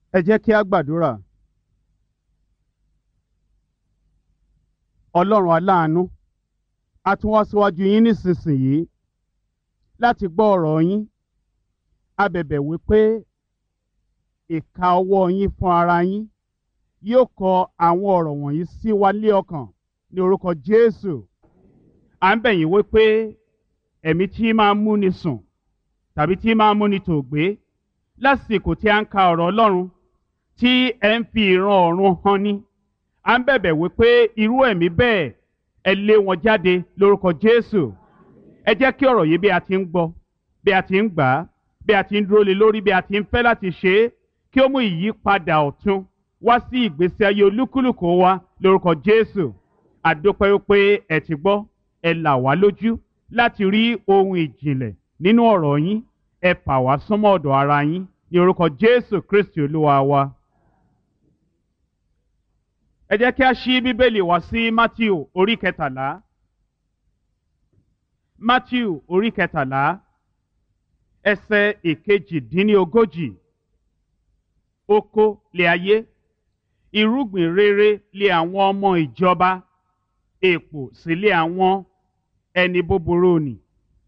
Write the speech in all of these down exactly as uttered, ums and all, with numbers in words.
Ẹ jẹ́ kí a gbàdúrà. Ọlọ́run aláàánú, a tún wá síwájú yín nísinsìnyí láti gbọ́ ọ̀rọ̀ yín. A bẹ̀bẹ̀ wípé ìka ọwọ́ yín fún ara yín yóò kọ àwọn ọ̀rọ̀ wọ̀nyí sí wa lé ọkàn ní orúkọ Jésù. À ń bẹ̀ yín wípé ẹ̀mí tí máa ń múni sùn tàbí tí máa ń múni tòògbé lásìkò tí a ń ka ọ̀rọ̀ Ọlọ́run tí ẹ ń fi ìran ọ̀run hàn ní. À ń bẹ̀bẹ̀ wípé irú ẹ̀mí bẹ́ẹ̀ ẹ lé wọn jáde lórúkọ Jésù. Ẹ jẹ́ kí ọ̀rọ̀ yìí bí a ti ń gbọ́, bí a ti ń gbà á, bí a ti ń dúró lé lórí, bí a ti ń fẹ́ láti ṣe é, kí ó mú ìyípadà ọ̀tun wá sí ìgbésí ayé olúkúlùkù wa lórúkọ Jésù. A dúpẹ́ wípé ẹ ti gbọ́, ẹ là wá lójú láti rí ohun ìjìnlẹ̀ nínú ọ̀rọ̀ yín. Ẹ fà wá súnmọ́ ọ̀dọ̀ ara yín ní orúkọ Jésù Kristi Olúwa wa. Ẹ jẹ́ kí a ṣí Bíbélì wá sí Mátíù orí kẹtàlá. Mátíù orí kẹtàlá ẹsẹ̀ ìkejìdínlógójì. Oko lé ayé, irúgbìn rere lé àwọn ọmọ ìjọba, èpò sì lé àwọn ẹni búburú nì.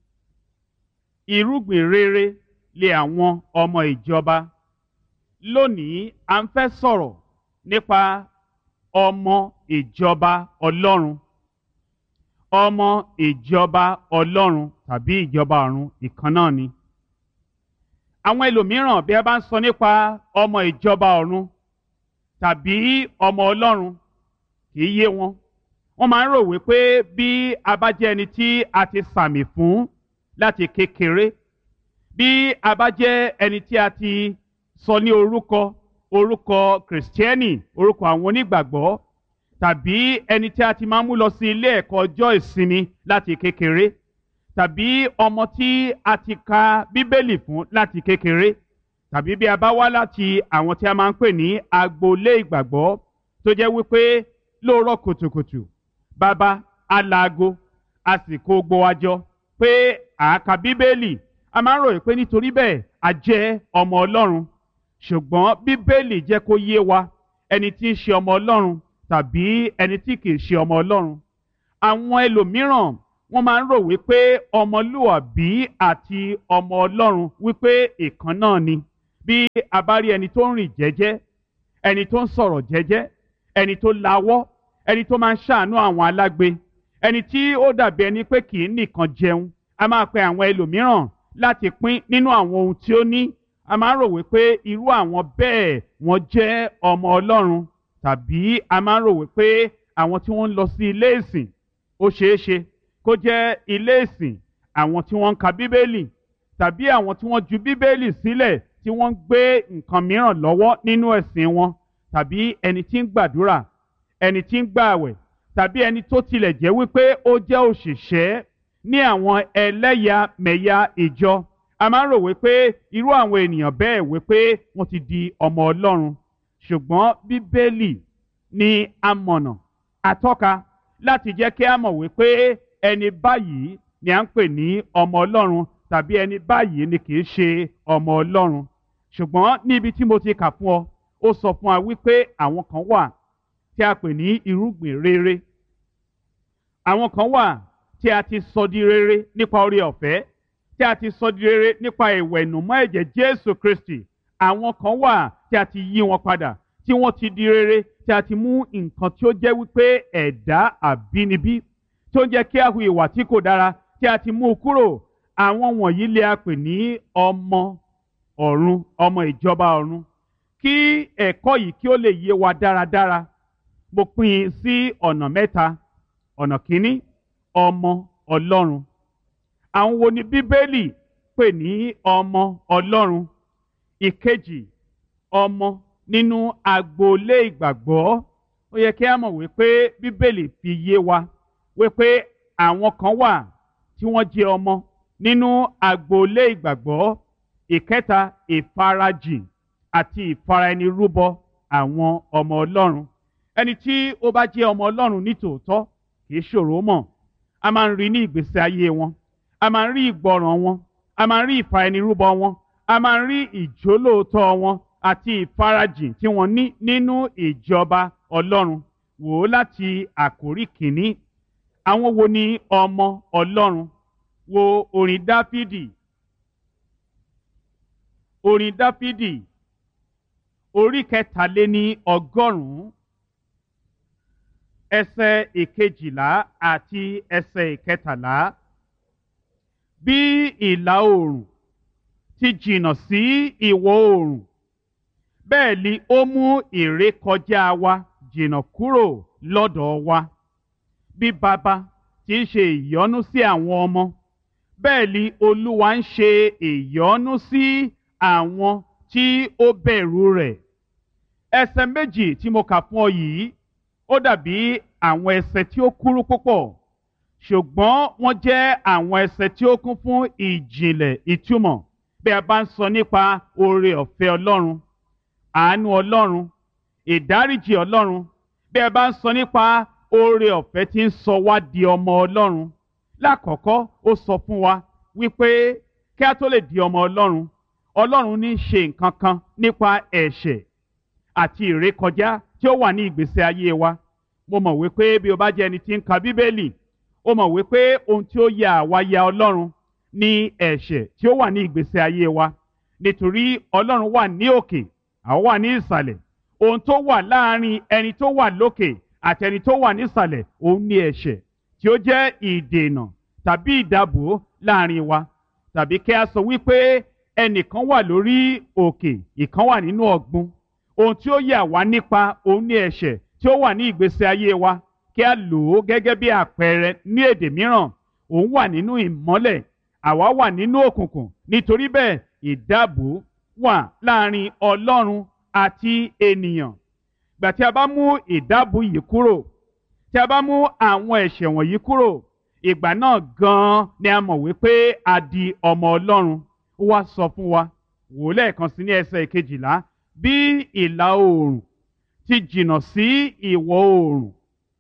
Irúgbìn rere lé àwọn ọmọ ìjọba. Lónìí a ń fẹ́ sọ̀rọ̀ nípa ọmọ ìjọba Ọlọ́run. Ọmọ ìjọba Ọlọ́run tàbí ìjọba ọ̀run ìkan náà ni. Àwọn ẹlòmíràn bí a bá ń sọ nípa ọmọ ìjọba ọ̀run tàbí ọmọ Ọlọ́run kì í yé wọn. Wọ́n máa ń rò wípé bí a bá jẹ́ ẹni tí a ti sàmì fún láti kékeré, bí a bá jẹ́ ẹni tí a ti sọ ní orúkọ orúkọ Kìrìsìtẹ́nì, orúkọ àwọn onígbàgbọ́, tàbí ẹni tí a ti máa ń mú lọ sí ilé ẹ̀kọ́ ọjọ́ ìsinmi láti kékeré, tàbí ọmọ tí a ti ka Bíbélì fún láti kékeré, tàbí bí a bá wá láti àwọn tí a máa ń pè ní agboolé ìgbàgbọ́ tó jẹ́ wípé lóòrọ̀ kùtùkùtù bàbá alaago a sì kó gbó wa jọ pé àáka Bíbélì. A máa ń ròyìn pé nítorí bẹ́ẹ̀ a jẹ́ ọmọ Ọlọ́run. Ṣùgbọ́n Bíbélì jẹ́ kó yé wa ẹni tí ń ṣe ọmọ Ọlọ́run tàbí ẹni tí kì í ṣe ọmọ Ọlọ́run. Àwọn ẹlòmíràn wọ́n máa ń rò wípé ọmọlúwàbí àti ọmọ Ọlọ́run wípé ìkan náà ni. Bí a bá rí ẹni tó ń rìn jẹ́jẹ́, ẹni tó ń sọ̀rọ̀ jẹ́jẹ́, ẹni tó lawọ́, ẹni tó máa ń ṣàánú àwọn alágbe, ẹni tí ó dàbí ẹni pé kì í nìkan jẹun, a máa pe àwọn ẹlòmíràn láti pín nínú àwọn ohun tí ó ní. A máa ń rò wípé irú àwọn bẹ́ẹ̀ wọ́n jẹ́ ọmọ Ọlọ́run, tàbí a máa ń rò wípé àwọn tí wọ́n ń lọ sí ilé ìsìn ó ṣeé ṣe kó jẹ́ ilé ìsìn àwọn tí wọ́n ń ka Bíbélì, tàbí àwọn tí wọ́n ju Bíbélì sílẹ̀ tí wọ́n ń gbé nǹkan mìíràn lọ́wọ́ nínú ẹ̀sìn wọn, tàbí ẹni tí ń gbàdúrà, ẹni tí ń gbààwẹ̀, tàbí ẹni tó tilẹ̀ jẹ́ wípé ó jẹ́ òṣìṣẹ́ ní àwọn ẹlẹ́yàmẹ̀yà ìjọ. A máa ń rò wípé irú àwọn ènìyàn bẹ́ẹ̀ wípé wọ́n ti di ọmọ Ọlọ́run. Ṣùgbọ́n Bíbélì ni amọ̀nà atọ́ka láti jẹ́ kí a mọ̀ wípé ẹni báyìí ni à ń pè ní ọmọ Ọlọ́run tàbí ẹni báyìí ni kì í ṣe ọmọ Ọlọ́run. Ṣùgbọ́n níbi tí mo ti kà fún ọ, ó sọ fún wa wípé àwọn kan wà tí a pè ní irúgbìn rere. Àwọn kan wà tí a ti sọ di rere nípa oore ọ̀fẹ́, tí a ti sọ di rere nípa ìwẹ̀nùmọ́ ẹ̀jẹ̀ Jésù Kristi. Àwọn kan wà tí a ti yí wọn padà, tí wọ́n ti di rere, tí a ti mú nǹkan tí ó jẹ́ wípé ẹ̀dá àbínibí tí ó jẹ́ kí a hu ìwà tí kò dára, tí a ti mú u kúrò. Àwọn wọ̀nyí lè a pè ní ọmọ ọ̀run, ọmọ ìjọba ọ̀run. Kí ẹ̀kọ́ yìí kí ó lè yé wa dáradára, mo pín in sí ọ̀nà mẹ́ta. Ọ̀nà kìíní, ọmọ Ọlọ́run. Àwọn wo ni Bíbélì pè ní ọmọ Ọlọ́run? Ìkejì, ọmọ nínú agboolé ìgbàgbọ́. Ó yẹ kí a mọ̀ wípé Bíbélì fi yé wa wípé àwọn kan wà tí wọ́n jẹ́ ọmọ nínú agboolé ìgbàgbọ́. Ìkẹta, ìfarajìn àti ìfaraẹnirúbọ àwọn ọmọ Ọlọ́run. Ẹni tí ó bá jẹ́ ọmọ Ọlọ́run ní tòótọ́ kì í ṣòro mọ̀. A máa ń rí ní ìgbésí ayé wọn, a máa ń rí ìgbọràn wọn, a máa ń rí ìfaraẹnirúbọ wọn, a máa ń rí ìjólóòtọ́ wọn àti ìfarajìn tí wọ́n ní nínú ìjọba Ọlọ́run. Wò ó láti àkórí kìíní. Àwọn wo ni ọmọ Ọlọ́run? Wo orin Dáfídì. Orin Dáfídì orí kẹtàléní ọgọ́rùn-ún ẹsẹ̀ ìkejìlá àti ẹsẹ̀ ìkẹtàlá. Bí ìlà oòrùn ti jìnnà sí ìwọ̀ oòrùn, bẹ́ẹ̀ ni ó mú ìrékọjá wa jìnnà kúrò lọ́dọ̀ wa. Bí baba ti ń ṣe ìyọ́nú sí àwọn ọmọ, bẹ́ẹ̀ ni Olúwa ń ṣe ìyọ́nú sí àwọn tí ó bẹ̀rù rẹ̀. Ẹsẹ̀ méjì tí mo kà fún ọ yìí, ó dàbí àwọn ẹsẹ̀ tí ó kúrú púpọ̀, ṣùgbọ́n wọ́n jẹ́ àwọn ẹsẹ̀ tí ó kún fún ìjìnlẹ̀ ìtumọ̀. Bí a bá ń sọ nípa oore ọ̀fẹ́ Ọlọ́run, àánú Ọlọ́run, ìdáríjì Ọlọ́run, bí a bá ń sọ nípa oore ọ̀fẹ́ tí ń sọ wá di ọmọ Ọlọ́run. Lákọ̀ọ́kọ́ ó sọ fún wa wípé kí a tó lè di ọmọ Ọlọ́run, Ọlọ́run ní ṣe nǹkan kan nípa ẹ̀ṣẹ̀ àti ìrékọjá tí ó wà ní ìgbésí ayé wa. Mo mọ̀ wípé bí o bá jẹ́ ẹni tí ń ka Bíbélì, ó mọ̀ wípé ohun tí ó ya àwa ya Ọlọ́run ní ẹ̀ṣẹ̀ tí ó wà ní ìgbésí ayé wa. Nítorí Ọlọ́run wà ní òkè, àwa wà ní ìsàlẹ̀. Ohun tó wà láàrin ẹni tó wà lókè àti ẹni tó wà nísàlẹ̀, òun ní ẹ̀ṣẹ̀ tí ó jẹ́ ìdènà tàbí ìdàbò láàrin wa. Tàbí kí a sọ wípé ẹnìkan wà lórí òkè, ìkan wà nínú ọ̀gbun. Ohun tí ó yà wá nípa òun ní ẹ̀ṣẹ̀ tí ó wà ní ìgbésí ayé wa. Kí a lò ó gẹ́gẹ́ bí àpẹẹrẹ ní èdè mìíràn. Òun wà nínú ìmọ́lẹ̀, àwa wà nínú òkùnkùn. Nítorí bẹ́ẹ̀ ìdàbò wà láàrin Ọlọ́run àti ènìyàn. Gbà tí a bá mú ìdàbò yìí kúrò, tí a bá mú àwọn ẹ̀ṣẹ̀ wọ̀nyí kúrò, ìgbà náà gan-an ni a mọ̀ wípé a di ọmọ Ọlọ́run. Ó wá sọ fún wa, wò lẹ́ẹ̀kan sí ní ẹsẹ̀ ìkejìlá, bí ìlà oòrùn ti jìnnà sí ìwọ̀ oòrùn,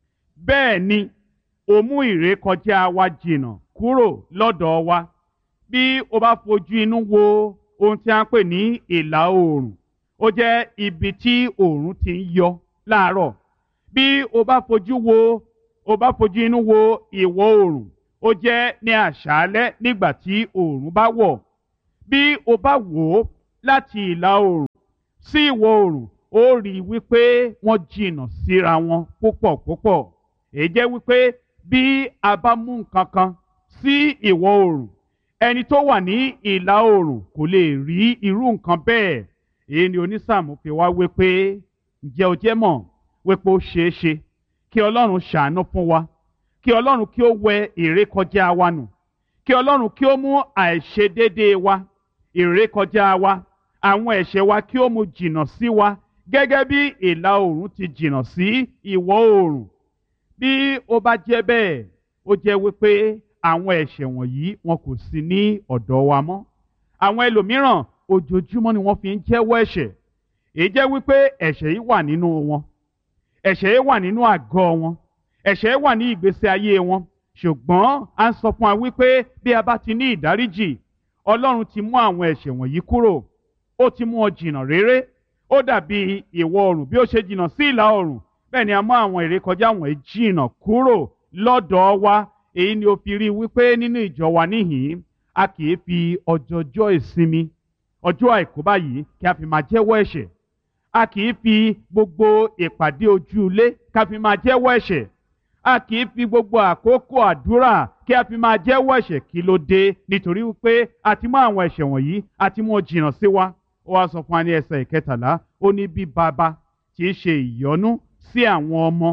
bẹ́ẹ̀ ni ó mú ìrékọjá wa jìnnà kúrò lọ́dọ̀ wa. Bí o bá fojú inú wo ohun tí a ń pè ní ìlà oòrùn, ó jẹ́ ibi tí oòrùn ti ń yọ láàárọ̀. Bí o bá fojú wo o bá fojú inú wo ìwọ̀ oòrùn, ó jẹ́ ní àṣálẹ́ nígbà tí oòrùn bá wọ̀. Bí o bá wò ó láti ìlà oòrùn sí ìwọ̀ oòrùn, ó rí i wípé wọ́n jìnnà síra wọn púpọ̀ púpọ̀. Èyí jẹ́ wípé bí a bá mú nǹkan kan sí ìwọ̀ oòrùn, ẹni tó wà ní ìlà oòrùn kò lè rí irú nǹkan bẹ́ẹ̀. Èyí ni onísáàmù fi wá wípé, ǹjẹ́ o jẹ́ mọ̀ wípé ó ṣeé ṣe kí Ọlọ́run ṣàánú fún wa, kí Ọlọ́run kí ó wẹ ìrékọjá wa nù, kí Ọlọ́run kí ó mú àìṣedéédéé wa, ìrékọjá wa, àwọn ẹ̀ṣẹ̀ wa kí ó mú jìnnà sí wa gẹ́gẹ́ bí ìlà oòrùn ti jìnnà sí ìwọ̀ oòrùn. Bí ó bá jẹ́ bẹ́ẹ̀, ó jẹ́ wípé àwọn ẹ̀ṣẹ̀ wọ̀nyí wọn kò sí ní ọ̀dọ̀ wa mọ́. Àwọn ẹlòmíràn ojoojúmọ́ ni wọ́n fi ń jẹ́wọ́ ẹ̀ṣẹ̀. Èyí jẹ́ wípé ẹ̀ṣẹ̀ yìí wà nínú wọn, ẹ̀ṣẹ̀ yìí wà nínú àgọ́ wọn, ẹ̀ṣẹ̀ yìí wà ní ìgbésí ayé wọn. Ṣùgbọ́n a ń sọ fún wa wípé bí a bá ti ní ìdáríjì, Ọlọ́run ti mú àwọn ẹ̀ṣẹ̀ wọ̀nyí kúrò, ó ti mú wọn jìnnà réré. Ó dàbí ìwọ̀ oòrùn bí ó ṣe jìnnà sí ìlà oòrùn, bẹ́ẹ̀ ni a mú àwọn ìrékọjá wọ̀nyí jìnnà kúrò lọ́dọ̀ wa. Èyí ni ó fi rí wípé nínú ìjọ wa níhìn-ín, a kì í fi ọjọ́jọ́ ìsinmi, ọjọ́ àìkú báyìí kí a fi máa jẹ́wọ́ ẹ̀ṣẹ̀. A kì í fi gbogbo ìpàdé ojú ilé ká fi máa jẹ́wọ́ ẹ̀ṣẹ̀. A kì í fi gbogbo àkókò àdúrà kí a fi máa jẹ́wọ́ ẹ̀ṣẹ̀. Kí ló dé? Nítorí wípé a ti mú àwọn ẹ̀ṣẹ̀ wọ̀nyí, a ti mú wọn jìnnà sí wa. Ó wá sọ fún wa ní ẹsẹ̀ ìkẹtàlá, ó ní bí baba tí í ṣe ìyọ́nú sí àwọn ọmọ,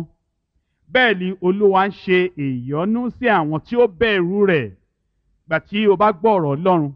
bẹ́ẹ̀ ni Olúwa ń ṣe ìyọ́nú sí àwọn tí ó bẹ̀rù rẹ̀. Gbà tí o bá gbọ́ ọ̀rọ̀ Ọlọ́run,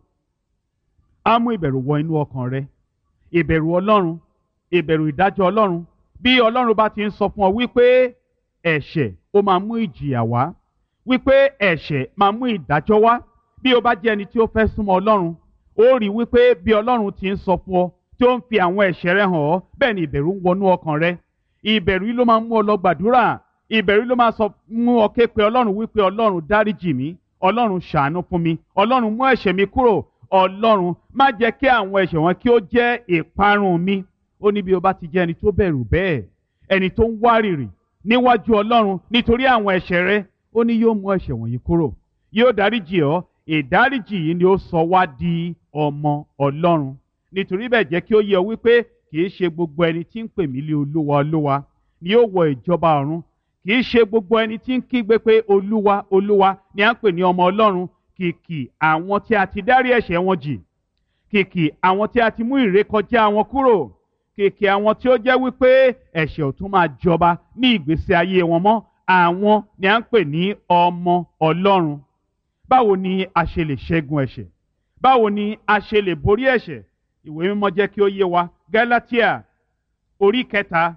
á mú ìbẹ̀rù wọ inú ọkàn rẹ. Ìbẹ̀rù Ọlọ́run, ìbẹ̀rù ìdájọ́ Ọlọ́run. Bí Ọlọ́run bá ti ń sọ fún ọ wípé ẹ̀ṣẹ̀ ó máa mú ìjìyà wá, wípé ẹ̀ṣẹ̀ máa mú ìdájọ́ wá. Bí o bá jẹ́ ẹni tí ó fẹ́ súnmọ́ Ọlọ́run, ó rí wípé bí Ọlọ́run ti ń sọ fún ọ, tí ó ń fi àwọn ẹ̀ṣẹ̀ rẹ̀ hàn ọ́, bẹ́ẹ̀ ni ìbẹ̀rù ń wọnú ọkàn rẹ. Ìbẹ̀rù yìí ló máa mú ọ lọ gbàdúrà. Ìbẹ̀rù ló máa sọ mú ọ ké pe Ọlọ́run wípé Ọlọ́run dáríjì mí, Ọlọ́run ṣàánú fún mi, Ọlọ́run mú ẹ̀ṣẹ̀ mi kúrò. Ọlọ́run má jẹ́ kí àwọn ẹ̀ṣẹ̀ wọn kí ó jẹ́ ìparun mi. Ó ní bí o bá ti jẹ́ ẹni tó bẹ̀rù bẹ́ẹ̀, ẹni tó ń wárìrì níwájú Ọlọ́run nítorí àwọn ẹ̀ṣẹ̀ rẹ, ó ní yóò mú ẹ̀ṣẹ̀ wọ̀nyí kúrò, yóò dáríjì ọ́. Ìdáríjì yìí ni ó sọ wá di ọmọ Ọlọ́run. Nítorí bẹ́ẹ̀ jẹ́ kí ó yé ọ wípé kì í ṣe gbogbo ẹni tí ń pè mí lé Olúwa Olúwa ni yóò wọ ìjọba ọ̀run. Kì í ṣe gbogbo ẹni tí ń kígbe pé Olúwa Olúwa ni à ń pè ní ọmọ Ọlọ́run. Kìkì àwọn tí a ti dárí ẹ̀ṣẹ̀ wọn jì, kìkì àwọn tí a ti mú ìrékọjá wọn kúrò, kìkì àwọn tí ó jẹ́ wípé ẹ̀ṣẹ̀ ò tún máa jọba ní ìgbésí ayé wọn mọ́, àwọn ni à ń pè ní ọmọ Ọlọ́run. Báwo ni a ṣe lè ṣẹ́gun ẹ̀ṣẹ̀? Báwo ni a ṣe lè borí ẹ̀ṣẹ̀? Ìwé mímọ́ jẹ́ kí ó yé wa. Gálátíà orí kẹta,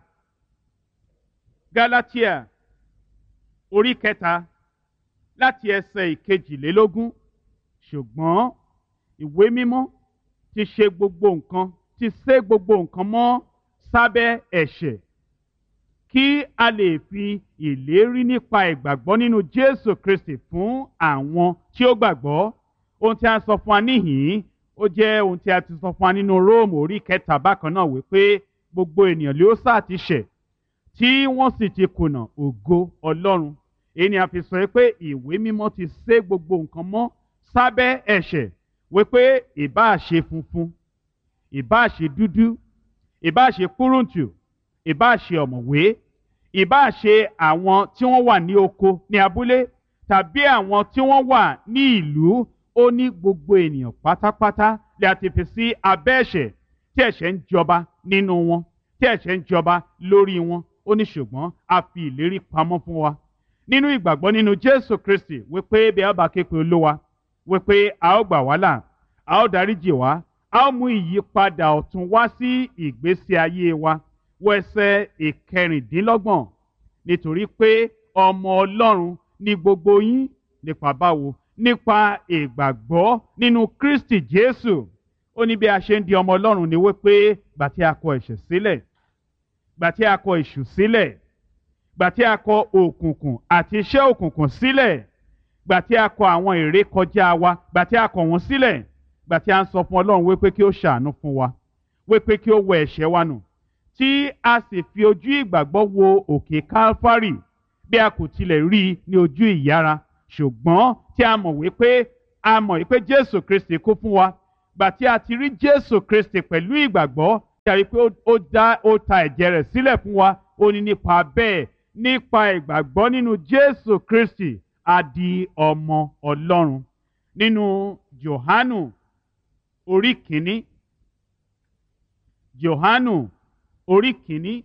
Gálátíà orí kẹta láti ẹsẹ̀ ìkejìlélógún. Ṣùgbọ́n ìwé mímọ́ ti ṣe gbogbo nǹkan, ti sé gbogbo nǹkan mọ́ sábẹ́ ẹ̀ṣẹ̀, kí a lè fi ìlérí nípa ìgbàgbọ́ nínú Jésù Kristi fún àwọn tí ó gbàgbọ́. Ohun tí a sọ fún wa níhìn-ín, ó jẹ́ ohun tí a ti sọ fún wa nínú Róòmù orí kẹta bákan náà, wípé gbogbo ènìyàn ló sá ti ṣẹ̀ tí wọ́n sì ti kùnà ògo Ọlọ́run. Èyí ni a fi sọ pé ìwé mímọ́ ti sé gbogbo nǹkan mọ́ sábẹ́ ẹ̀ṣẹ̀, wípé ìbáà ṣe funfun, ìbáà ṣe dúdú, ìbáà ṣe kúrúǹtù, ìbáà ṣe ọ̀mọ̀wé, ìbáà ṣe àwọn tí wọ́n wà ní oko ní abúlé tàbí àwọn tí wọ́n wà ní ìlú, ó ní gbogbo ènìyàn pátápátá lè a ti fi sí abẹ́ ẹ̀ṣẹ̀, tí ẹ̀ṣẹ̀ ń jọba nínú wọn, tí ẹ̀ṣẹ̀ ń jọba lórí wọn. Ó ní ṣùgbọ́n a fi ìlérí pamọ́ fún wa nínú ìgbàgbọ́ nínú Jésù Kristi, wípé bí a bá ké pe Olúwa, wípé a ó gbà wá là, a ó dáríjì wá, a ó mú ìyípadà ọ̀tun wá sí ìgbésí ayé wa. Wo ẹsẹ̀ ìkẹrìndínlọ́gbọ̀n. Nítorí pé ọmọ Ọlọ́run ni gbogbo yín, nípa báwo? Nípa ìgbàgbọ́ nínú Kristi Jésù. Ó ní bí a ṣe ń di ọmọ Ọlọ́run ni wípé gbà tí a kọ ẹ̀ṣẹ̀ sílẹ̀, gbà tí a kọ èṣù sílẹ̀, gbà tí a kọ òkùnkùn àti iṣẹ́ òkùnkùn sílẹ̀, gbà tí a kọ àwọn ìrékọjá wa, gbà tí a kọ wọ́n sílẹ̀, gbà tí a ń sọ fún Ọlọ́run wípé kí ó ṣàánú fún wa, wípé kí ó wẹ ẹ̀ṣẹ̀ wa nù, tí a sì fi ojú ìgbàgbọ́ wo òkè Kálfárì, bí a kò tilẹ̀ rí i ní ojú ìyára, ṣùgbọ́n tí a mọ̀ wípé a mọ̀ wípé Jésù Kristi kú fún wa. Gbà tí a ti rí Jésù Kristi pẹ̀lú ìgbàgbọ́, tí a rí pé ó dá ó ta ẹ̀jẹ̀ rẹ̀ sílẹ̀ fún wa, ó ní nípa bẹ́ẹ̀, nípa ìgbàgbọ́ nínú Jésù Kristi, a di ọmọ Ọlọ́run. Nínú Jòhánù orí kìíní, Jòhánù orí kìíní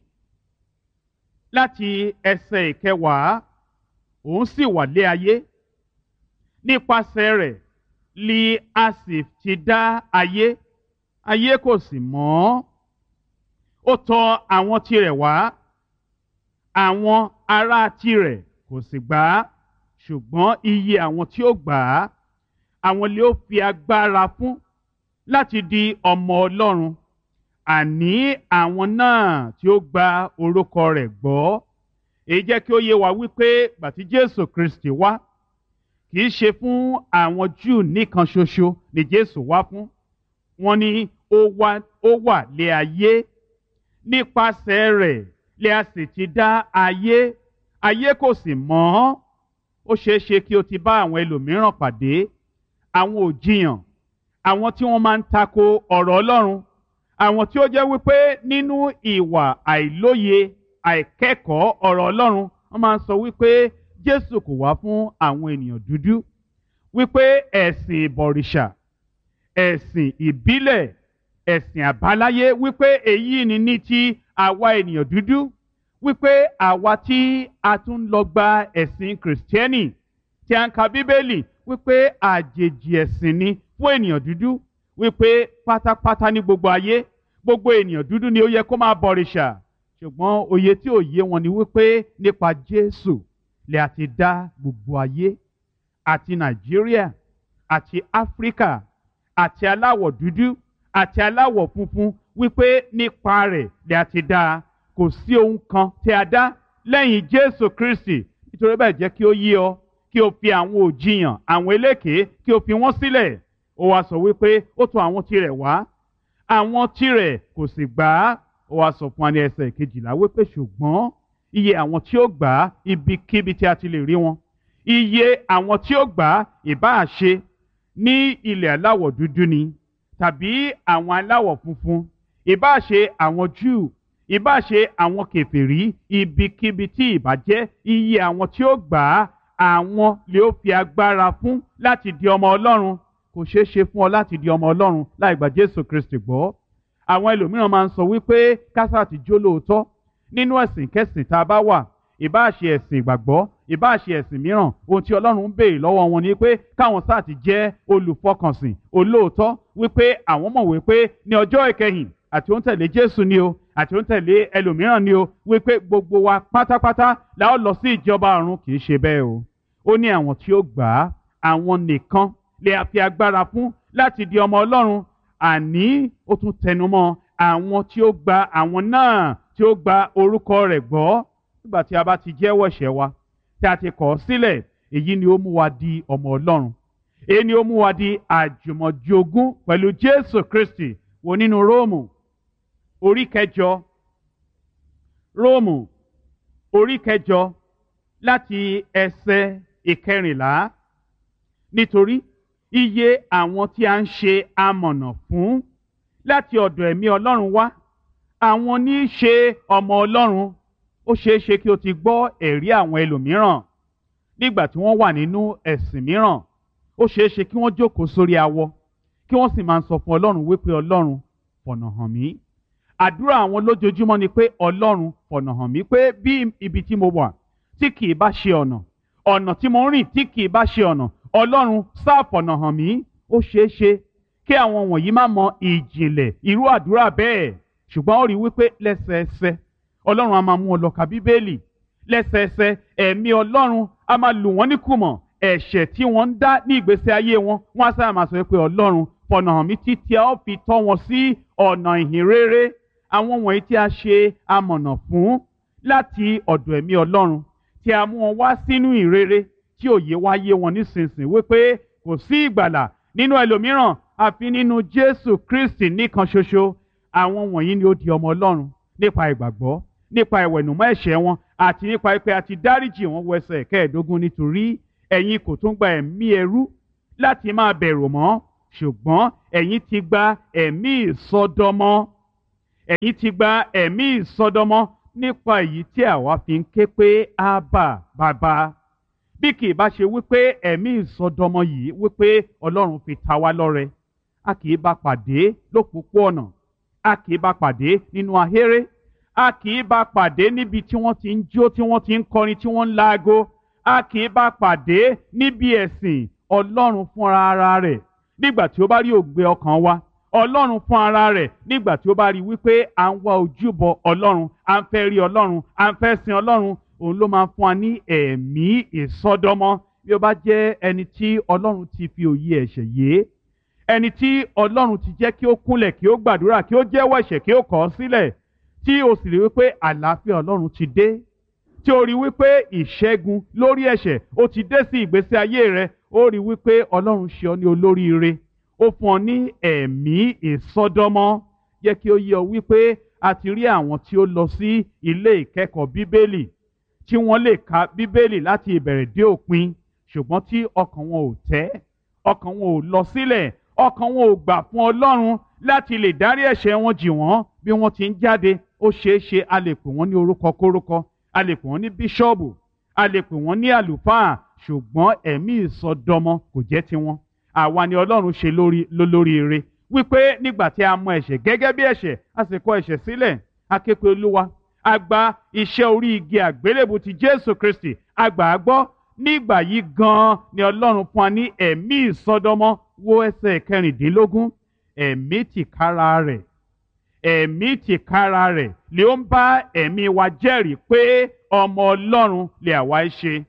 láti ẹsẹ̀ ìkẹwàá. Òun sì wà lé ayé, nípasẹ̀ rẹ̀ li a sì ti dá ayé, ayé kò sì mọ̀. Ó tọ̀ àwọn tirẹ̀ wá, àwọn ará tirẹ̀ kò sì gbà á. Ṣùgbọ́n iye àwọn tí ó gbà á, àwọn lè ó fi agbára fún láti di ọmọ Ọlọ́run, àní àwọn náà tí ó gba orúkọ rẹ̀ gbọ́. Èyí jẹ́ kí ó yé wa wípé gbà tí Jésù Kristi wá, kì í ṣe fún àwọn Júù nìkan ṣoṣo ni Jésù wá fún. Wọ́n ní ó wá ó wà lé ayé, nípasẹ̀ rẹ̀ lè a sì ti dá ayé, ayé kò sì mọ̀ ọ́n. Ó ṣeé ṣe kí o ti bá àwọn ẹlòmíràn pàdé, àwọn òjìyàn, àwọn tí wọ́n máa ń tako ọ̀rọ̀ Ọlọ́run, àwọn tí ó jẹ́ wípé nínú ìwà àìlóye, àìkẹ́kọ̀ọ́ ọ̀rọ̀ Ọlọ́run, wọ́n máa ń sọ wípé Jésù kò wá fún àwọn ènìyàn dúdú, wípé ẹ̀sìn ìbọ̀rìṣà, ẹ̀sìn ìbílẹ̀, ẹ̀sìn àbáláyé, wípé èyí ni ní ti àwa ènìyàn dúdú, wípé àwa tí a tún lọ gba ẹ̀sìn Kìrìsìtẹ́nì, tí a ń ka Bíbélì, wípé àjèjì ẹ̀sìn ni fún ènìyàn dúdú, wípé pátápátá ní gbogbo ayé, gbogbo ènìyàn dúdú ni ó yẹ kó máa bọ̀rìṣà. Ṣùgbọ́n òye tí ò yé wọn ni wípé nípa Jésù lè a ti dá gbogbo ayé, àti Nàìjíríà, àti Áfíríkà, àti aláwọ̀ dúdú, àti aláwọ̀ funfun, wípé nípa rẹ̀ lè a ti dá. Kò sí ohun kan tí a dá lẹ́yìn Jésù Kristi. Nítorí bẹ́ẹ̀ jẹ́ kí ó yé ọ, kí o fi àwọn òjìyàn, àwọn eléké, kí o fi wọ́n sílẹ̀. ó wá sọ wípé ó tọ̀ àwọn tirẹ̀ wá, àwọn tirẹ̀ kò sì gbà á. Ó wá sọ fún wa ní ẹsẹ̀ kejìlá wípé ṣùgbọ́n iye àwọn tí ó gbà á ibikíbi tí a ti lè rí wọn, iye àwọn tí ó gbà á ìbáà ṣe ní ilẹ̀ aláwọ̀ dúdú ni tàbí àwọn aláwọ̀ funfun, ìbáà ṣe àwọn Júù, ìbáà ṣe àwọn kèfèrí, ibikíbi tí ìbá jẹ́, iye àwọn tí ó gbà á àwọn lè ó fi agbára fún láti di ọmọ Ọlọ́run. Kò ṣeé ṣe fún ọ láti di ọmọ Ọlọ́run láì gba Jésù Kristi gbọ́. Àwọn ẹlòmíràn máa ń sọ wípé kásá ti jó lóòótọ́ nínú ẹ̀sìn kẹ́sìn tá a bá wà, ìbáà ṣe ẹ̀sìn ìgbàgbọ́, ìbáà ṣe ẹ̀sìn mìíràn, ohun tí Ọlọ́run ń béèrè lọ́wọ́ wọn ni pé káwọn sáà ti jẹ́ olùfọkànsìn olóòótọ́, wípé àwọn mọ̀ wípé ní ọjọ́ ìkẹyìn àti ó ń tẹ̀lé Jésù ni o àti ó ń tẹ̀lé ẹlòmíràn ni o, wípé gbogbo wa pátápátá la ó lọ sí ìjọba ọ̀run. Kì í ṣe bẹ́ẹ̀ o. Ó ní àwọn tí ó gbà á àwọn nìkan lè fi agbára fún láti di ọmọ Ọlọ́run. Àní ó tún tẹnumọ́ àwọn tí ó gba àwọn náà tí ó gba orúkọ rẹ̀ gbọ́. Nígbà tí a bá ti jẹ́wọ́ ẹ̀ṣẹ̀ wa tí a ti kọ̀ ọ́ sílẹ̀, èyí ni ó mú wa di ọmọ Ọlọ́run. Èyí ni ó mú wa di àjùmọ̀jogún pẹ̀lú Jésù Kristi. Wo nínú Róòmù orí kẹjọ, Róòmù orí kẹjọ láti ẹsẹ̀ ìkẹrìnlá. Nítorí iye àwọn tí a ń ṣe amọ̀nà fún láti ọ̀dọ̀ ẹ̀mí Ọlọ́run wá, àwọn ní í ṣe ọmọ Ọlọ́run. Ó ṣeé ṣe kí o ti gbọ́ ẹ̀rí àwọn ẹlòmíràn nígbà tí wọ́n wà nínú ẹ̀sìn mìíràn. Ó ṣeé ṣe kí wọ́n jókòó sórí awọ kí wọ́n sì máa ń sọ fún Ọlọ́run wípé Ọlọ́run fọ̀nà hàn mí. Àdúrà àwọn lójoojúmọ́ ni pé Ọlọ́run fọ̀nà hàn mí, pé bí ibi tí mo wà tí kì í bá ṣe ọ̀nà, ọ̀nà tí mo ń rìn tí kì í bá ṣe ọ̀nà, Ọlọ́run sáà fọ̀nà hàn mí. Ó ṣeé ṣe kí àwọn wọ̀nyí má mọ ìjìnlẹ̀ irú àdúrà bẹ́ẹ̀, ṣùgbọ́n ó rí wípé lẹ́sẹẹsẹ Ọlọ́run á máa mú ọ lọ ka Bíbélì. Lẹ́sẹẹsẹ ẹ̀mí Ọlọ́run á máa lù wọ́n níkùmọ̀ ẹ̀ṣẹ̀ tí wọ́n ń dá ní ìgbésí ayé wọn. Wọ́n á sáà máa sọ pé Ọlọ́run fọ̀nà hàn mí títí a ó fi tọ́ wọn sí ọ̀nà ìhìn rere. Àwọn wọ̀nyí tí a ṣe amọ̀nà fún láti ọ̀dọ̀ ẹ̀mí Ọlọ́run, tí a mú wọn wá sínú ìrere tí òye wá yé wọn nísinsìnyí wípé kò sí ìgbàlà nínú ẹlòmíràn àfi nínú Jésù Kristi nìkan ṣoṣo. Àwọn wọ̀nyí ni ó di ọmọ Ọlọ́run nípa ìgbàgbọ́, nípa ìwẹ̀nùmọ́ ẹ̀ṣẹ̀ wọn àti nípa pé a ti dáríjì wọn. Wo ẹsẹ̀ kẹẹ̀ẹ́dógún. Nítorí ẹ̀yin kò tún gba ẹ̀mí ẹrú láti máa bẹ̀rù mọ́, ṣùgbọ́n ẹ̀yin ti gba ẹ̀mí ìsọdọmọ. Ẹ̀yin ti gba ẹ̀mí ìsọdọmọ nípa èyí tí àwa fi ń ké pé Ábà Bàbá. Bí kì í bá ṣe wípé ẹ̀mí ìsọdọmọ yìí wípé Ọlọ́run fi ta wá lọ́rẹ, a kì í bá pàdé lópòpóọ̀nà, a kì í bá pàdé nínú ahéré, a kì í bá pàdé níbi tí wọ́n ti ń jó, tí wọ́n ti ń kọrin, tí wọ́n ń laago, a kì í bá pàdé níbi ẹ̀sìn. Ọlọ́run fúnra ara rẹ̀ nígbà tí ó bá rí òǹgbẹ ọkàn wa, Ọlọ́run fún ara rẹ̀ nígbà tí ó bá rí wípé à ń wá ojúbọ Ọlọ́run, à ń fẹ́ rí Ọlọ́run, à ń fẹ́ sin Ọlọ́run, òun ló máa fún wa ní ẹ̀mí ìsọdọmọ. Bí ó bá jẹ́ ẹni tí Ọlọ́run ti fi òye ẹ̀ṣẹ̀ yé, ẹni tí Ọlọ́run ti jẹ́ kí ó kúnlẹ̀, kí ó gbàdúrà, kí ó jẹ́wọ́ ẹ̀ṣẹ̀, kí ó kọ̀ ọ́ sílẹ̀, tí o sì rí wípé àlàáfíà Ọlọ́run ti dé, tí o rí wípé ìṣẹ́gun lórí ẹ̀ṣẹ̀ ó ti dé sí ìgbésí ayé rẹ, ó rí wípé Ọlọ́run ṣe ọ ní olóríire, ó fún ọ ní ẹ̀mí ìsọdọmọ. Jẹ́ kí ó yé ọ wípé a ti rí àwọn tí ó lọ sí ilé ìkẹ́kọ̀ọ́ Bíbélì tí wọ́n lè ka Bíbélì láti ìbẹ̀rẹ̀ dé òpin, ṣùgbọ́n tí ọkàn wọn ò tẹ́, ọkàn wọn ò lọ sílẹ̀, ọkàn wọn ò gbà fún Ọlọ́run láti lè dárí ẹ̀ṣẹ̀ wọn jì wọ́n. Bí wọ́n ti ń jáde, ó ṣeé ṣe a lè pè wọ́n ní orúkọ kórúkọ, a lè pè wọ́n ní bíṣọ́ọ̀bù, a lè pè wọ́n ní àlùfáà, ṣùgbọ́n ẹ̀mí ìsọdọmọ kò jẹ́ tiwọn. Àwa ni Ọlọ́run ṣe lórí lólóríire wípé nígbà tí a mọ ẹ̀ṣẹ̀ gẹ́gẹ́ bí ẹ̀ṣẹ̀, a sì kọ̀ ẹ̀ṣẹ̀ sílẹ̀, a ké pe Olúwa, a gba iṣẹ́ orí igi àgbélébù ti Jésù Kristi, a gbà á gbọ́. Nígbà yìí gan-an ni Ọlọ́run fún wa ní ẹ̀mí ìsọdọmọ. Wo ẹsẹ̀ kẹrìndínlógún. Ẹ̀mí tìkára rẹ̀, ẹ̀mí tìkára rẹ̀ ni ó ń bá ẹ̀mí wa jẹ́rìí pé ọmọ Ọlọ́run lè àwa ṣe.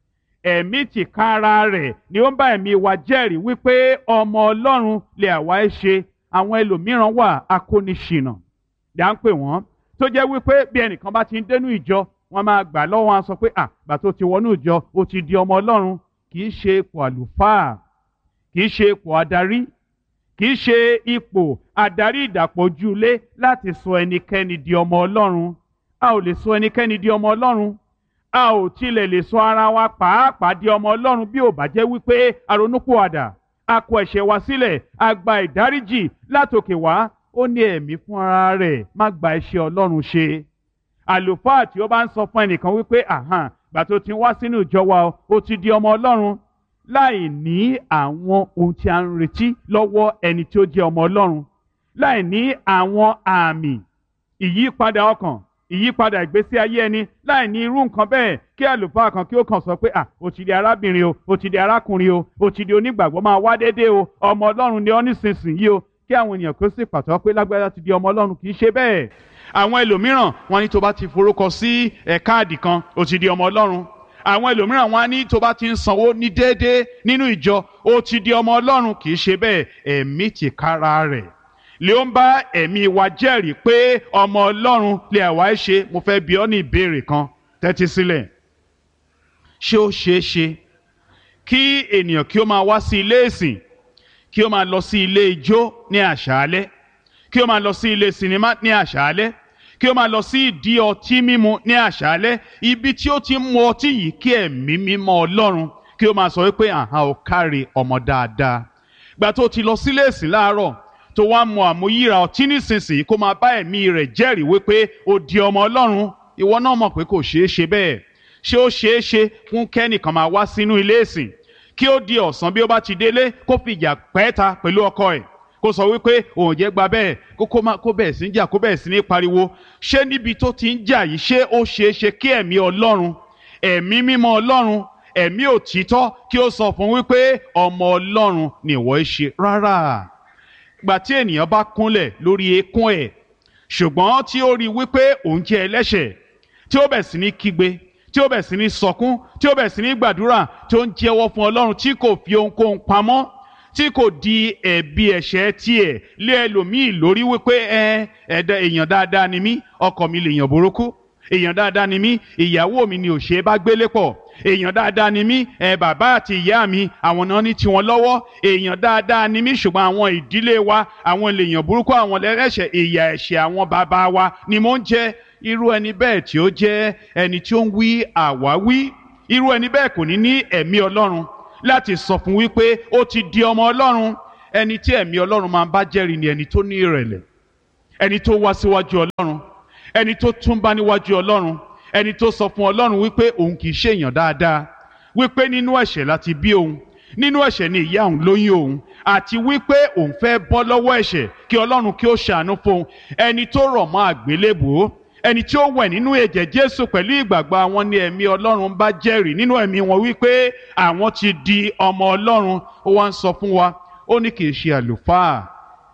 Ẹ̀mí tìkára rẹ̀ ni ó ń bá ẹ̀mí wa jẹ́rìí wípé ọmọ Ọlọ́run lè àwa ṣe. Àwọn ẹlòmíràn wà akóniṣìnà, dá ń pè wọ́n, tó jẹ́ wípé bí ẹnìkan bá ti ń dénú ìjọ, wọ́n máa gbà lọ́wọ́ wọn sọ pé à gbà tó ti wọnú ìjọ ó ti di ọmọ Ọlọ́run. Kì í ṣe ipò àlùfáà, kì í ṣe ipò adarí, kì í ṣe ipò adarí ìdàpọ̀jùlé láti sọ ẹnikẹ́ni di ọmọ Ọlọ́run. A ò lè sọ ẹnikẹ́ni di ọmọ Ọlọ́run. A ò tilẹ̀ lè sọ ara wa pàápàá di ọmọ Ọlọ́run bí ò bá jẹ́ wípé a ronúpìwàdà, a kọ ẹ̀ṣẹ̀ wa sílẹ̀, a gba ìdáríjì látòkè wá. Ó ní ẹ̀mí fún ara rẹ̀ má gba iṣẹ́ Ọlọ́run ṣe. Àlùfáà tí ó bá ń sọ fún ẹnìkan wípé àhàn gbà tó ti wá sínú ìjọ wa ó ti di ọmọ Ọlọ́run, láì ní àwọn ohun tí a ń retí lọ́wọ́ ẹni tí ó jẹ́ ọmọ Ọlọ́run, láì ní àwọn àmì ìyípadà ọkàn, ìyípadà ìgbésí ayé ẹni, láì ní irú nǹkan bẹ́ẹ̀, kí àlùfáà kan kí ó kàn sọ pé à ó ti di arábìnrin o, ó ti di arákùnrin o, ó ti di onígbàgbọ́ máa wá déédéé o, ọmọ Ọlọ́run ni ọ́ nísinsìnyí o, kí àwọn ènìyàn kó sì pàtó pé lágbájá ti di ọmọ Ọlọ́run. Kì í ṣe bẹ́ẹ̀. Àwọn ẹlòmíràn wọn ní tó bá ti forúkọ sí ẹ̀ káàdì kan ó ti di ọmọ Ọlọ́run. Àwọn ẹlòmíràn wọn á ní tó bá ti ń sanwó ní déédéé nínú ìjọ ó ti di ọmọ Ọlọ́run. Kì í ṣe bẹ́ẹ̀. Ẹ̀mí tìkára rẹ̀ lè ń bá ẹ̀mí wa jẹ́rìí pé ọmọ Ọlọ́run lè àwa ṣe. Mo fẹ́ bi ọ́ ní ìbéèrè kan, tẹ́tí sílẹ̀. Ṣé ó ṣeé ṣe kí ènìyàn kí ó máa wá sí ilé ìsìn, kí ó máa lọ sí ilé ijó ní àṣálẹ́, kí ó máa lọ sí ilé sinimá ní àṣálẹ́, kí ó máa lọ sí ìdí ọtí mímu ní àṣálẹ́, ibi tí ó ti ń mu ọtí yìí, kí ẹ̀mí mímọ́ Ọlọ́run kí ó máa sọ wípé àhán ò káre ọmọ dáadáa. Gbà tó ti lọ sílé ìsìn láàárọ̀ tó wá mu àmúyíra ọtí nísinsìnyí, kó máa bá ẹ̀mí rẹ̀ jẹ́rìí wípé ó di ọmọ Ọlọ́run. Ìwọ náà mọ̀ pé kò ṣeé ṣe bẹ́ẹ̀. Ṣé ó ṣeé ṣe fún kẹ́nìkan máa wá sínú ilé ìsìn kí ó di ọ̀sán bí ó bá ti délé kó fìjà pẹ́ẹ́ta pẹ̀lú ọkọ ẹ̀, kó sọ wípé òun jẹ́ gba bẹ́ẹ̀, kó kó má kó bẹ̀ẹ̀ sí ń jà, kó bẹ̀ẹ̀ sí ní pariwo? Ṣé níbi tó ti ń jà yìí, ṣé ó ṣeé ṣe kí ẹ̀mí Ọlọ́run, ẹ̀mí mímọ́ Ọlọ́run, ẹ̀mí òtítọ́ kí ó sọ fún wípé ọmọ Ọlọ́run ni ìwọ ń ṣe? Rárá. Gbà tí ènìyàn bá kúnlẹ̀ lórí eékún ẹ̀, ṣùgbọ́n tí ó rí wípé òun jẹ́ ẹlẹ́ṣẹ̀, tí ó bẹ̀ sí ní kígbe, tí ó bẹ̀ sí ní sọkún, tí ó bẹ̀ sí ní gbàdúrà, tí ó ń jẹ́wọ́ fún Ọlọ́run, tí kò fi ohunkóhun pamọ́, tí kò di ẹ̀bi ẹ̀ṣẹ̀ tiẹ̀ lé ẹlòmíì lórí wípé ẹ ẹ̀dá èèyàn dáadáa ni mí, ọkọ mi lèèyàn burúkú, èèyàn dáadáa ni mí, ìyàwó mi ni ò ṣe é bá gbélé pọ̀, èèyàn dáadáa ni mí, ẹ bàbá àti ìyá mi àwọn náà ní tiwọn lọ́wọ́, èèyàn dáadáa ni mí, ṣùgbọ́n àwọn ìdílé wa àwọn lèèyàn burúkú, àwọn lẹ́rẹ̀ṣẹ̀, ìyà ẹ̀ṣẹ̀ àwọn bàbá wa ni mò ń jẹ. Irú ẹni bẹ́ẹ̀ tí ó jẹ́ ẹni tí ó ń wí àwáwí, irú ẹni bẹ́ẹ̀ kò ní ní ẹ̀mí Ọlọ́run láti sọ fún wípé ó ti di ọmọ Ọlọ́run. Ẹni tí ẹ̀mí Ọlọ́run máa ń bá jẹ́rìí ni ẹni tó ní ìrẹ̀lẹ̀, ẹni tó wá síwájú Ọlọ́run, ẹni tó túnbá níwájú Ọlọ́run, ẹni tó sọ fún Ọlọ́run wípé òun kì í ṣe èèyàn dáadáa, wípé nínú ẹ̀ṣẹ̀ láti bí òun, nínú ẹ̀ṣẹ̀ ni ìyá òun lóyún òun, àti wípé òun fẹ́ bọ́ lọ́wọ́ ẹ̀ṣẹ̀ kí Ọlọ́run kí ó ṣàánú fún un. Ẹni tó rọ̀ mọ́ àgbélébùú, ẹni tí ó wẹ̀ nínú ẹ̀jẹ̀ Jésù pẹ̀lú ìgbàgbọ́ àwọn ni ẹ̀mí Ọlọ́run bá jẹ́rìí nínú ẹ̀mí wọn wípé àwọn ti di ọmọ Ọlọ́run. Ó wá ń sọ fún wa, ó ní kì í ṣe àlùfáà,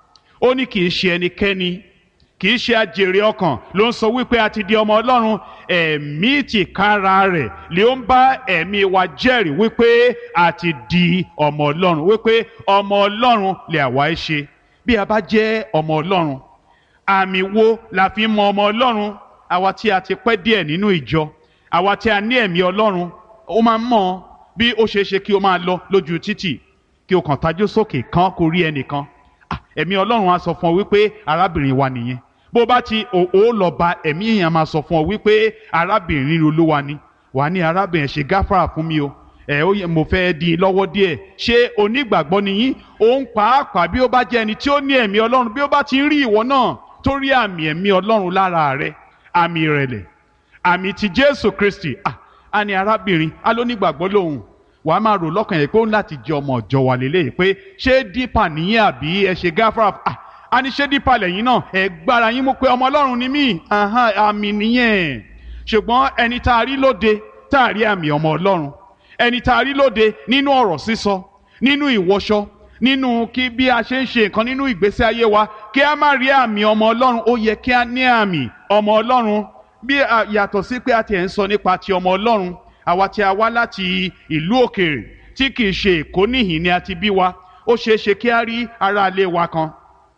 ó ní kì í ṣe ẹnikẹ́ni, kì í ṣe àjèrè ọkàn ló ń sọ wípé a ti di ọmọ Ọlọ́run. Ẹ̀mí tìkára rẹ̀ lè ń bá ẹ̀mí wa jẹ́rìí wípé a ti di ọmọ Ọlọ́run, wípé ọmọ Ọlọ́run lè àwa ṣe. Bí a bá jẹ́ ọmọ Ọlọ́run, àmì wo la fi mọ ọmọ Ọlọ́run? Àwa tí a ti pẹ́ díẹ̀ nínú ìjọ, àwa tí a ní ẹ̀mí Ọlọ́run, ó máa ń mọ̀ bí ó ṣe é ṣe kí o máa lọ lójú títì, kí o kàn tajú sókè kan kó rí ẹnìkan. Ẹ̀mí Ọlọ́run á sọ fún ọ wípé arábìnrin wa nìyẹn. Bó bá ti ó lọ bá ẹ̀mí èèyàn máa sọ fún ọ wípé arábìnrin Olúwa ni. Wà á ní arábìnrin ṣe gáfárà fún mi o, ẹ ó yẹ mo fẹ́ dín in lọ́wọ́ díẹ̀. Ṣé onígbàgbọ́ ni yín? Òun pàápàá bí ó bá jẹ́ ẹni tí ó ní ẹ̀mí Ọlọ́run, bí ó bá ti ń rí ìwọ náà tó rí àmì ẹ̀mí Ọlọ́run lára rẹ, àmì ìrẹ̀lẹ̀, àmì ti Jésù Kristi, ah a ní arábìnrin alónígbàgbọ́ lòun. Wà á máa rò lọ́kàn yẹn pé ó ń láti jẹ ọmọ ọ̀jọ̀ wà lélẹ́yìí pé ṣé dípà nìyẹn àbí ẹ ṣe gáfárà? Ah a ní ṣé dípà lẹ́yìn náà ẹ gbára yín mú pé ọmọ Ọlọ́run ni mí, àmì nìyẹn. Ṣùgbọ́n ẹni tá a rí lóde tá a rí àmì ọmọ Ọlọ́run, ẹni tá a rí lóde nínú ọ̀rọ̀ sísọ, nínú ìwọṣọ, nínú kí bí a ṣe ń ṣe nǹkan nínú ìgbésí ayé wa, kí a má rí àmì ọmọ Ọlọ́run. Ó yẹ kí a ní àmì ọmọ Ọlọ́run. Bí yàtọ̀ sí pé a ti ẹ̀ ń sọ nípa ti ọmọ Ọlọ́run, àwa tí a wá láti ìlú òkèèrè tí kì í ṣe Èkó níhìn ni a ti bí wa, ó ṣeé ṣe kí a rí ará ilé wa kan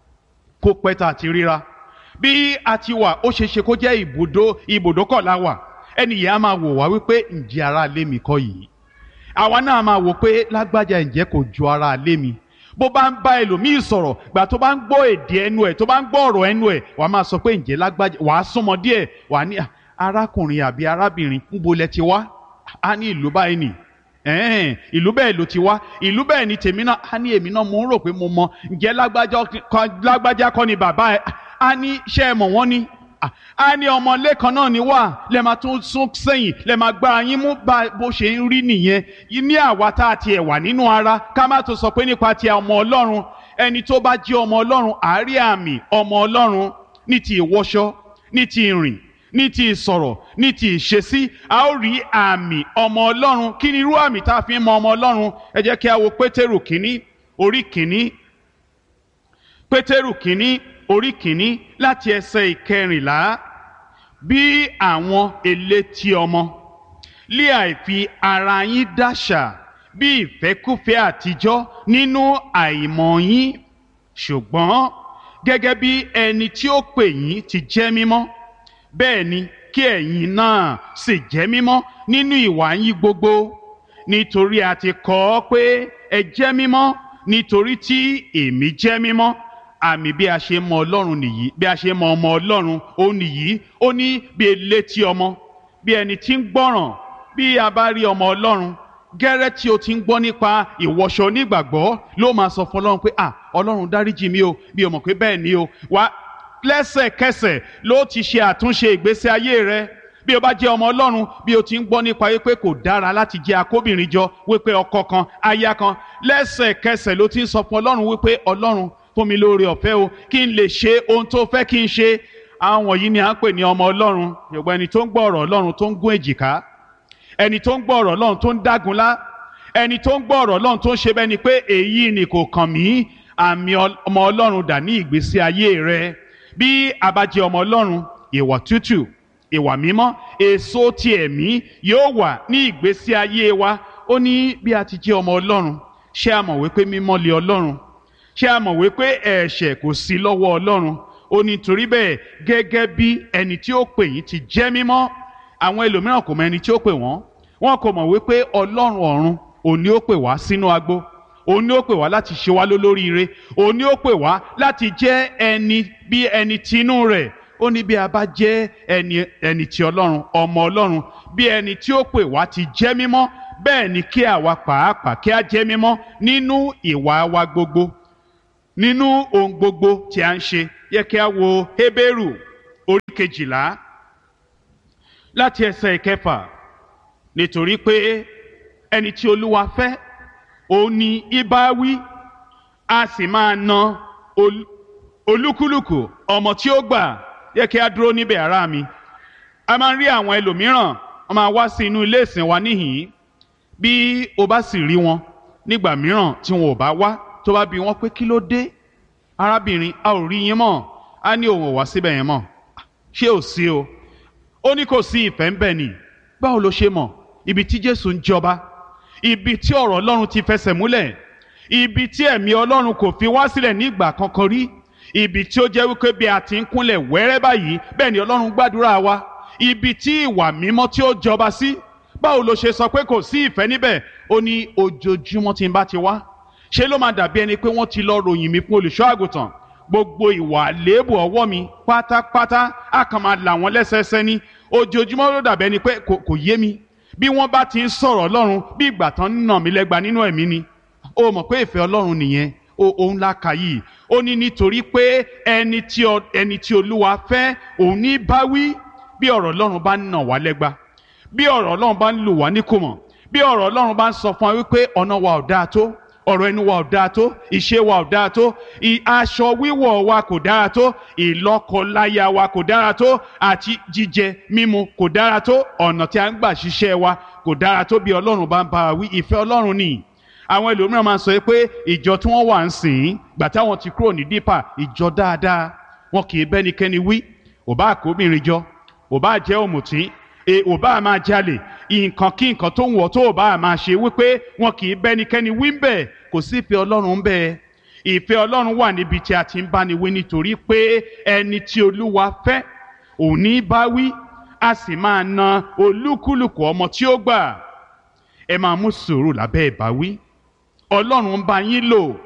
kó pẹ́ tá a ti ríra. Bí a ti wà, ó ṣeé ṣe kó jẹ́ ibùdó ibùdókọ̀ la wà, ẹni yẹn á máa wò wá wípé ǹjẹ́ ará ilé mi kọ́ yìí? Àwa náà máa wò pé lágbájá ǹjẹ́ kò ju ará ilé mi? bó bá ń bá ẹlòmíì sọ̀rọ̀ gbà tó bá ń gbọ́ èdè ẹnu ẹ̀ tó bá ń gbọ́ ọ̀rọ̀ ẹnu ẹ̀ wàá máa sọ pé ǹjẹ́ lágbájá, wàá súnmọ́ díẹ̀ wàá ní arákùnrin àbí arábìnrin ńbo lẹ ti wá? Á ní ìlú báyìí nì. ẹ̀ẹ́n ìlú bẹ́ẹ̀ ló ti wá, ìlú bẹ́ẹ̀ ni tèmi náà. Á ní èmi náà mo ń rò pé mo mọ, ǹjẹ́ lágbájá kọ́ ni bàbá ẹ̀? Á ní ṣé ẹ mọ̀ wọ́n ni? Á ní ọmọlé kan náà ni wá, lẹ máa tún sún sẹ́yìn, lẹ máa gbá yín mú bó ṣe ń rí nìyẹn. Ní àwa tá a tiẹ̀ wà nínú ara, ká má tó sọ pé nípa ti ọmọ Ọlọ́run. Ẹni tó bá jẹ́ ọmọ Ọlọ́run á rí àmì ọmọ Ọlọ́run ní ti ìwọṣọ, ní ti ìrìn, ní ti ìsọ̀rọ̀, ní ti ìṣesí. A ó rí àmì ọmọ Ọlọ́run. Kí ni irú àmì tá a fi ń mọ ọmọ Ọlọ́run? Ẹ jẹ́ kí a wo Pétérù kínní orí kínní. Pétérù kínní orí kínní láti ẹsẹ̀ ìkẹrìnlá. Bí àwọn elétí ọmọ lé àìfi ara yín dáṣà bí ìfẹ́kúfẹ̀ẹ́ àtijọ́ nínú àìmọ̀ yín, ṣùgbọ́n gẹ́gẹ́ bí ẹni tí ó pè yín ti jẹ́ mímọ́, bẹ́ẹ̀ ni kí ẹ̀yin náà sì jẹ́ mímọ́ nínú ìwà yín gbogbo. Nítorí a ti kọ ọ́ pé ẹ jẹ́ mímọ́ nítorí tí èmi jẹ́ mímọ́. Àmì bí a ṣe mọ Ọlọ́run nìyí, bí a ṣe mọ ọmọ Ọlọ́run ó nìyí. Ó ní bí elétí ọmọ, bí ẹni tí ń gbọ́ràn. Bí a bá rí ọmọ Ọlọ́run, gẹ́rẹ́ tí o ti ń gbọ́ nípa ìwọṣọ onígbàgbọ́ ló máa sọ fún Ọlọ́run pé à Ọlọ́run dáríjì mi o, bí o mọ̀ pé bẹ́ẹ̀ ni o. Wá lẹ́sẹ̀kẹsẹ̀ ló ti ṣe àtúnṣe ìgbésí ayé rẹ. Bí o bá jẹ́ ọmọ Ọlọ́run, bí o ti ń gbọ́ nípa wípé kò dára láti jẹ́ akóbìnrin jọ, wípé ọkọ kan aya kan, lẹ́sẹ̀kẹsẹ̀ ló ti ń sọ fún Ọlọ́run wípé Ọlọ́run fún mi lóore ọ̀fẹ́ o, kí n lè ṣe ohun tó fẹ́ kí n ṣe. Àwọn wọ̀nyí ni à ń pè ní ọmọ Ọlọ́run. Yorùbá ẹni tó ń gbọ́ ọ̀rọ̀ Ọlọ́run tó ń gún èjìká, ẹni tó ń gbọ́ ọ̀rọ̀ Ọlọ́run tó ń dágunlá, ẹni tó ń gbọ́ ọ̀rọ̀ Ọlọ́run tó ń ṣe bẹ́ẹ̀ ni pé èyí ni kò kàn mí. Àmì ọmọ Ọlọ́run dà ní ìgbésí ayé rẹ. Bí a bá jẹ́ ọmọ Ọlọ́run, ìwà tútù, ìwà mímọ́, èso ti ẹ̀mí yóò wà ní ìgbésí ayé wa. Ó ní bí a ti jẹ́ ọmọ Ọlọ́run, ṣé a mọ̀ wípé mímọ́ lé Ọlọ́run? Ṣé a mọ̀ wípé ẹ̀ṣẹ̀ kò sí lọ́wọ́ Ọlọ́run? Ó ní torí bẹ́ẹ̀ gẹ́gẹ́ bí ẹni tí ó pè yín ti jẹ́ mímọ́. Àwọn ẹlòmíràn kò mọ ẹni tí ó pè wọ́n. Wọn kò mọ̀ wípé Ọlọ́run ọ̀run òun ni ó pè wá sínú agbo. Òun ni ó pè wá láti ṣe wá lólóríire. Òun ni ó pè wá láti jẹ́ ẹni bí ẹni tinú rẹ̀. Ó ní bí a bá jẹ́ ẹni ẹni ti Ọlọ́run, ọmọ Ọlọ́run, bí ẹni tí ó pè wá ti jẹ́ mímọ́, bẹ́ẹ̀ ni kí àwa pàápàá kí a jẹ́ mímọ́ nínú ìwà wa gbogbo, nínú ohun gbogbo tí a ń ṣe. Yẹ kí a wo Hébérù orí kejìlá láti ẹsẹ̀ ìkẹfà. Nítorí pé ẹni tí Olúwa fẹ́ òun ni ìbá wí, a sì máa na olúkúlùkù ọmọ tí ó gbà. Yẹ kí a dúró níbẹ̀ ará mi. A máa ń rí àwọn ẹlòmíràn, wọ́n máa wá sí inú ilé ìsìn wa níhìn-ín. Bí o bá sì rí wọn nígbà mìíràn tí wọn ò bá wá, tó bá bi wọ́n pé kí ló dé arábìnrin, a ò rí yín mọ́. Á ní òun ò wá síbẹ̀ yẹn mọ́. Ṣé ò sí o? Ó ní kò sí ìfẹ́ ń bẹ ni. Báwo ló ṣe mọ̀? Ibi tí Jésù ń jọba, ibi tí ọ̀rọ̀ Ọlọ́run ti fẹsẹ̀ múlẹ̀, ibi tí ẹ̀mí Ọlọ́run kò fi wá sílẹ̀ nígbà kankan rí, ibi tí ó jẹ́ wípé bí a ti ń kúnlẹ̀ wẹ́rẹ́ báyìí bẹ́ẹ̀ ni Ọlọ́run gbàdúrà wa, ibi tí ìwà mímọ́ tí ó jọba sí. Báwo ló ṣe sọ pé kò sí ìfẹ́ níbẹ̀? Ó ní ojoojúmọ́ tí n bá ti wá, ṣé ló máa dàbí ẹni pé wọ́n ti lọ ròyìn mi fún olùṣọ́ àgùntàn? Gbogbo ìwà àléébù ọwọ́ mi pátápátá á kàn máa là wọ́n lẹ́sẹẹsẹ ní. Ojoojúmọ́ ló dàbí ẹni pé kò yé mi. Bí wọ́n bá ti ń sọ̀rọ̀ Ọlọ́run bí ìgbà tán nà mí lẹ́gba nínú ẹ̀mí ni. Ó mọ̀ pé ìfẹ́ Ọlọ́run nìyẹn. Òun la kà yìí. Ó ní nítorí pé ẹni tí ẹni tí Olúwa fẹ́ òun ní bá wí. Bí ọ̀rọ̀ Ọlọ́run bá ń nà wá lẹ́gba, bí ọ̀rọ̀ Ọlọ́run bá ń lù wá níkùmọ̀, bí ọ̀rọ̀ Ọlọ́run bá ń sọ fún wa wípé ọ̀nà wa ò dáa tó, ọ̀rọ̀ ẹnu wa ò dáa tó, ìṣe wa ò dáa tó, aṣọ wíwọ̀ wa kò dára tó, ìlọ́kọláya wa kò dára tó, àti jíjẹ mímu kò dára tó, ọ̀nà tí a ń gbà ṣiṣẹ́ wa kò dára tó. Bí Ọlọ́run bá ń bá wa wí, ìfẹ́ Ọlọ́run ni. Àwọn ẹlòmíràn máa ń sọ pé ìjọ tí wọ́n wà ń sìn gbà táwọn ti kúrò ní dípà, ìjọ dáadáa, wọn kì í bẹ́nikẹ́ni wí. Ò bá àkóbìnrin jọ, ò bá jẹ́ òmùtí, ò bá máa jalè, nǹkan kí nǹkan tó ń wọ̀ tó ò bá máa ṣe, wípé wọn kì í bẹ́nikẹ́ni wí ń bẹ̀. Kò sí ìfẹ́ Ọlọ́run ń bẹ̀. Ìfẹ́ Ọlọ́run wà níbi tí a ti ń bá ni wí, nítorí pé ẹni tí Olúwa fẹ́ òun ní bá wí, a sì máa na olúkúlùkù ọmọ tí ó gbà. Ẹ máa mú sùúrù lábẹ́ ìbáwí. Ọlọ́run ń bá yín lò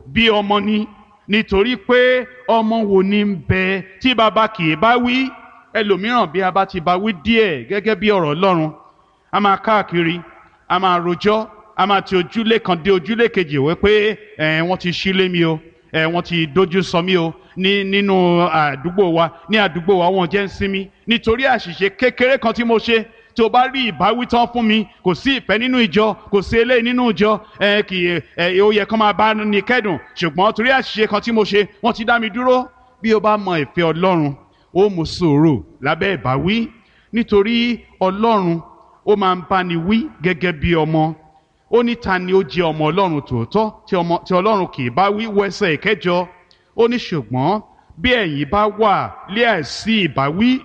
bí ọmọ ni, nítorí pé ọmọ wo ni ń bẹ tí baba kì í bá wí. Ẹlòmíràn bí a bá ti bá wí díẹ̀ gẹ́gẹ́ bí ọ̀rọ̀ Ọlọ́run, a máa káàkiri, a máa rojọ́, a máa ti ojúlé kan dé ojúlé kejì wí pé ẹ̀ wọ́n ti ṣílé mi o, ẹ̀ wọ́n ti dojú sọ mí o ní nínú àdúgbò wa ní àdúgbò wa wọ́n jẹ́ ń sinmi nítorí àṣìṣe kékeré kan tí mo ṣe. Tí o bá rí ìbáwí tán fún mi, kò sí ìfẹ́ nínú ìjọ, kò sí eléyìí nínú ìjọ, ẹ kì í ẹ ó yẹ kán máa bá ní kẹ́dùn, ṣùgbọ́n torí àṣìṣe kan tí mo ṣe wọ́n ti dá mi dúró. Bí o bá mọ ìfẹ́ Ọlọ́run, ó mú sùúrù lábẹ́ ìbáwí, nítorí Ọlọ́run ó máa ń báni wí gẹ́gẹ́ bí ọmọ. Ó ní ta ni ó jẹ́ ọmọ Ọlọ́run tòótọ́ tí ọmọ tí Ọlọ́run kì í bá wí. Wo ẹsẹ̀ ìkẹjọ, ó ní ṣùgbọ́n bí ẹ̀yin bá wà lé àìsí ìbáwí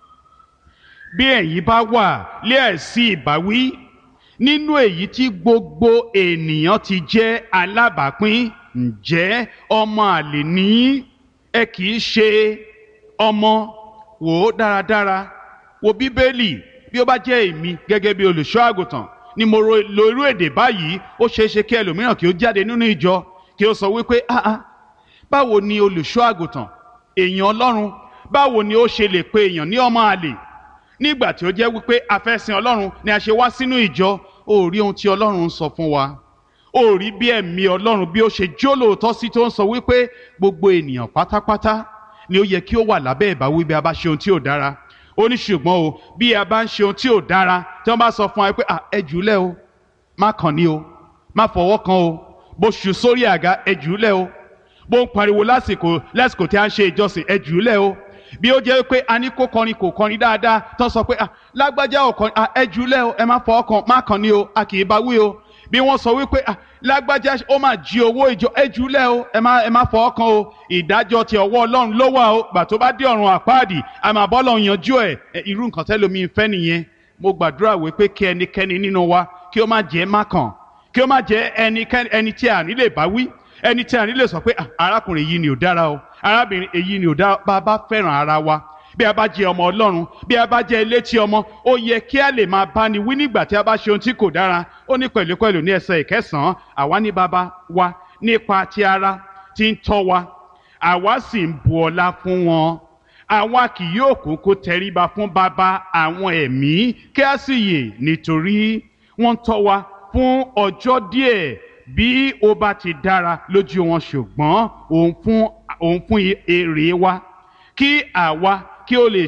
bí ẹ̀yin bá wà lé àìsí ìbáwí nínú èyí tí gbogbo ènìyàn ti jẹ́ alábàápín, ǹjẹ́ ọmọ àlè ni ẹ kì í ṣe ọmọ? Wò ó dáradára, wo Bíbélì. Bí ó bá jẹ́ èmi gẹ́gẹ́ bí olùṣọ́ àgùntàn ni mo lo irú èdè báyìí, ó ṣeé ṣe kí ẹlòmíràn kí ó jáde nínú ìjọ kí ó sọ wípé ah ah báwo ni olùṣọ́ àgùntàn, èèyàn Ọlọ́run, báwo ni ó ṣe lè pe èèyàn ní ọmọ àlè nígbà tí ó jẹ́ wípé a fẹ́ sin Ọlọ́run ni a ṣe wá sínú ìjọ? Ó rí ohun tí Ọlọ́run ń sọ fún wa, ó rí bí ẹ̀mí Ọlọ́run bí ó ṣe jólóòtọ́ sí tó ń sọ wípé gbogbo ènìyàn pátápátá ni ó yẹ kí ó wà lábẹ́ ìbáwí bí a bá ṣe ohun tí ò dára. Ó ní ṣùgbọ́n o bí a bá ń ṣe ohun tí ò dára, tí wọ́n bá sọ fún wa pé ẹ jùúlẹ̀ o, má kàn ní o, má fọwọ́ kan o, bó ṣù sórí àga ẹ jùúlẹ̀ o, bó ń pariwo lásìkò lásìkò tí a ń ṣe ìjọsìn ẹ jùúlẹ̀ o, bí ó jẹ́ pé a ní kó kọrin kò kọrin dáadáa tó sọ pé lágbájá ò kọrin ẹ jùúlẹ̀ o, ẹ má fọwọ́ kan, má kàn ní o, a kì í bá wí o. Bí wọ́n sọ wípé lágbájá ó máa jí owó ìjọ ẹ jùúlẹ̀ o, ẹ má ẹ má fọwọ́ kan o, ìdájọ́ ti ọwọ́ Ọlọ́run ló wà o, gbà tó bá dé ọ̀run àpáàdì a máa bọ́ lọ́run yanjú ẹ̀. Irú nǹkan tẹ́lómi fẹ́ nìyẹn. Mo gbàdúrà wípé kí ẹnikẹ́ni nínú wa kí ó má jẹ́ má kàn, kí ó má jẹ́ ẹnikẹ́ni ẹni tí a ní lè bá wí, ẹni tí a ní lè sọ pé arákùnrin yìí ni ò dára o, arábìnrin èyí ni ò dára. Bá a bá fẹ́ràn ara wa, bí a bá jẹ́ ọmọ Ọlọ́run, bí a bá jẹ́ elétí ọmọ, ó yẹ kí a lè máa báni wí nígbà tí a bá ṣe ohun tí kò dára. Ó ní pẹ̀lúpẹ̀lú ní ẹsẹ̀ ìkẹsàn-án, àwa ní baba wa nípa ti ara tí ń tọ́ wa, àwa sì ń bu ọlá fún wọn. Àwa kì yóò kúkú tẹríba fún baba àwọn ẹ̀mí kí a sì yè, nítorí wọ́n tọ́ wa fún ọjọ́ díẹ̀ bí ó bá ti dára lójú wọn, ṣùgbọ́n òun fún òun fún èrè wa kí àwa kí ó lè